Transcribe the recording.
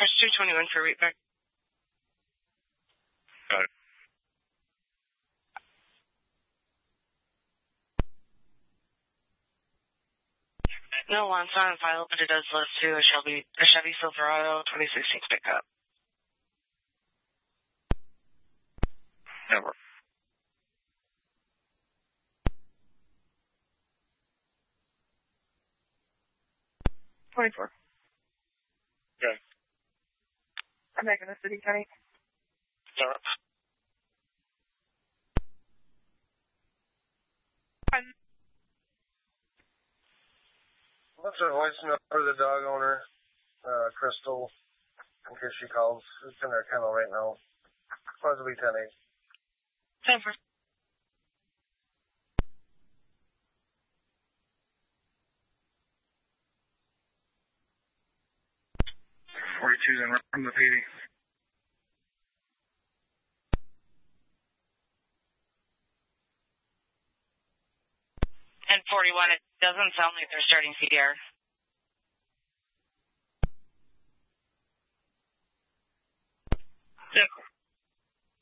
There's 221 for Wheatback. Got it. No, it's not on file, but it does list to a Chevy Silverado 2016 pickup. Never. $24. Okay. I'm making the city, Kenny. All right. What's her voicemail for the dog owner, Crystal, in case she calls? It's in her kennel right now. Possibly 10-8. 10-4. Then from the PD. And 41, it doesn't sound like they're starting CDR.